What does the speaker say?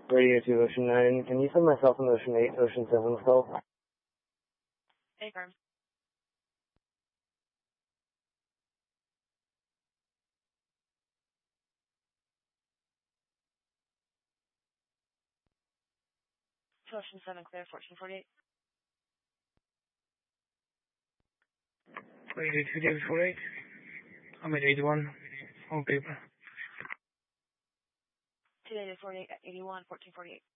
Radio 2, Ocean 9. Can you send myself in Ocean 8, Ocean 7 call? Affirm. Ocean 7 clear, 1448. Radio 2, David 48. I'm at 81. Home paper. 2 David 48, 81, 1448.